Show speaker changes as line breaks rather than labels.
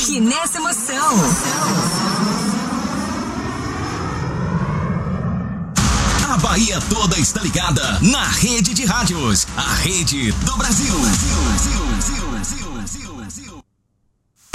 embarque nessa emoção.
A Bahia toda está ligada na rede de rádios, a rede do Brasil.